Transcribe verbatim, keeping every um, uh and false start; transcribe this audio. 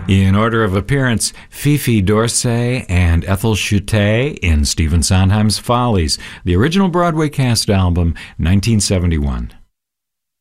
In order of appearance, Fifi Dorsey and Ethel Chute in Stephen Sondheim's Follies, the original Broadway cast album, nineteen seventy-one.